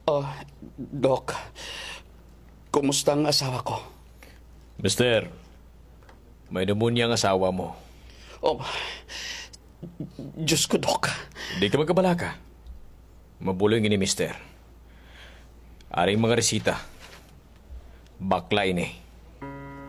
Oh, Dok, kumusta ang asawa ko? Mister, may pneumonia ang asawa mo. Oh, Diyos ko, Dok. Hindi ka magkabalaka. Mabuloy ni Mister. Aring mga resita. Bakla ini.